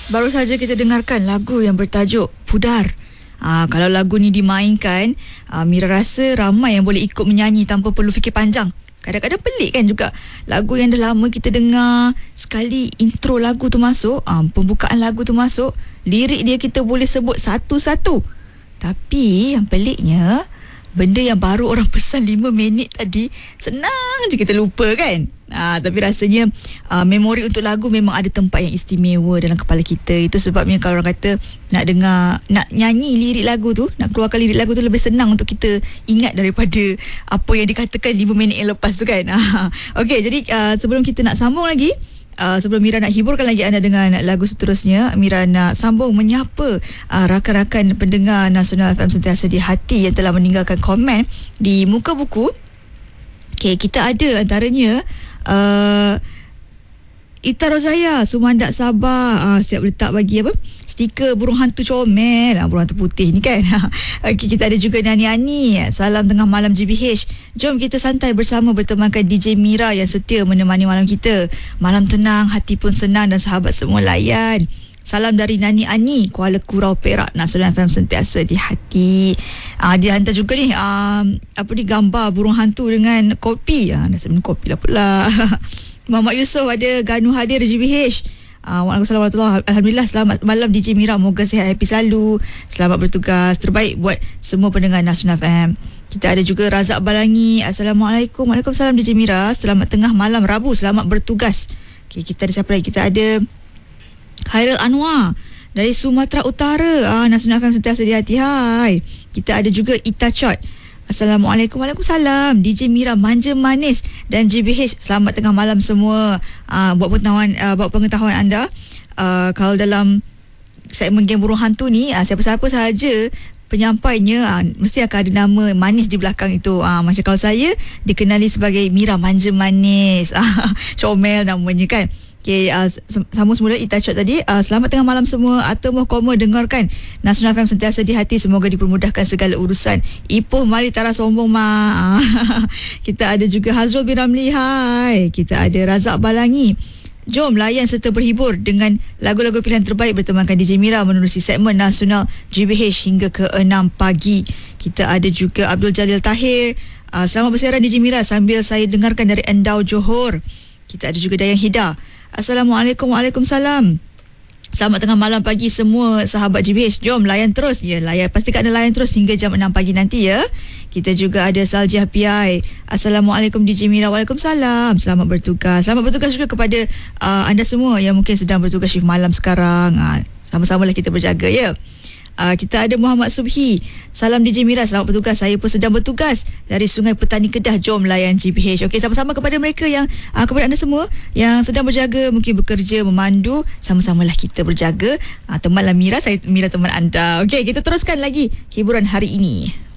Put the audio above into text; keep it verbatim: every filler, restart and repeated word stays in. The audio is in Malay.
Baru saja kita dengarkan lagu yang bertajuk Pudar. Aa, kalau lagu ni dimainkan, aa, Mira rasa ramai yang boleh ikut menyanyi tanpa perlu fikir panjang. Kadang-kadang pelik kan juga. Lagu yang dah lama kita dengar, sekali intro lagu tu masuk, aa, pembukaan lagu tu masuk, lirik dia kita boleh sebut satu-satu. Tapi yang peliknya, benda yang baru orang pesan lima minit tadi, senang je kita lupa kan. Ha, tapi rasanya uh, memori untuk lagu memang ada tempat yang istimewa dalam kepala kita. Itu sebabnya kalau orang kata nak dengar, nak nyanyi lirik lagu tu, nak keluarkan lirik lagu tu lebih senang untuk kita ingat daripada apa yang dikatakan lima minit yang lepas tu kan. Ha. Okey, jadi uh, sebelum kita nak sambung lagi, Uh, sebelum Mira nak hiburkan lagi anda dengan lagu seterusnya, Mira nak sambung menyapa uh, rakan-rakan pendengar Nasional F M Sentiasa di Hati yang telah meninggalkan komen di muka buku. Okay, kita ada antaranya uh, Ita Rozaya, Sumandak Sabah, uh, siap letak bagi apa? Stiker burung hantu comel, uh, burung hantu putih ni kan. Okay, kita ada juga Nani Ani, salam tengah malam G B H. Jom kita santai bersama bertemankan D J Mira yang setia menemani malam kita. Malam tenang, hati pun senang dan sahabat semua layan. Salam dari Nani Ani, Kuala Kurau, Perak. Nasional F M Sentiasa di Hati. Uh, dia hantar juga ni uh, apa ni, gambar burung hantu dengan kopi. Uh, nasi minum kopi lah pula. Muhammad Yusof ada Ganu hadir G B H. Uh, Waalaikumsalam warahmatullahi. Alhamdulillah, selamat malam D J Mira. Moga sihat, happy selalu. Selamat bertugas. Terbaik buat semua pendengar Nasional F M. Kita ada juga Razak Balangi. Assalamualaikum. Waalaikumsalam D J Mira. Selamat tengah malam Rabu. Selamat bertugas. Okay, kita ada siapa lagi? Kita ada Khairul Anwar dari Sumatera Utara. Ah, Nasional F M Sentiasa di Hati. Hai. Kita ada juga Ita Chot. Assalamualaikum. Waalaikumsalam. D J Mira manja manis dan G B H, selamat tengah malam semua. Uh, buat pengetahuan uh, buat pengetahuan anda, uh, kalau dalam segmen Geng Burung Hantu ni, uh, siapa-siapa sahaja penyampainya uh, mesti akan ada nama manis di belakang itu. Uh, macam kalau saya dikenali sebagai Mira manja manis. Comel namanya kan. Okay, uh, sama semula Ita Chot tadi. Uh, selamat tengah malam semua. Atau mau koma dengarkan Nasional F M Sentiasa di Hati. Semoga dipermudahkan segala urusan. Ipoh mari tara sombong ma. Kita ada juga Hazrul bin Ramli. Hai. Kita ada Razak Balangi. Jom layan serta berhibur dengan lagu-lagu pilihan terbaik bertemankan D J Mira menerusi segmen Nasional G B H hingga ke enam pagi. Kita ada juga Abdul Jalil Tahir. Uh, selamat bersiaran D J Mira sambil saya dengarkan dari Endau, Johor. Kita ada juga Dayang Hida. Assalamualaikum. Waalaikumsalam. Selamat tengah malam pagi semua sahabat G B H. Jom layan terus. Ya, layan. Pastikan anda layan terus hingga jam enam pagi nanti ya. Kita juga ada Saljah P I. Assalamualaikum D J Mira. Waalaikumsalam. Selamat bertugas. Selamat bertugas juga kepada uh, anda semua yang mungkin sedang bertugas shift malam sekarang. Uh, sama-samalah kita berjaga ya. Uh, kita ada Muhammad Subhi. Salam D J Mira, selamat bertugas. Saya pun sedang bertugas dari Sungai Petani Kedah. Jom layan G B H. Okey, sama-sama kepada mereka yang uh, kepada anda semua yang sedang berjaga, mungkin bekerja, memandu, sama-samalah kita berjaga. Uh, temanlah Mira, saya Mira teman anda. Okey, kita teruskan lagi hiburan hari ini.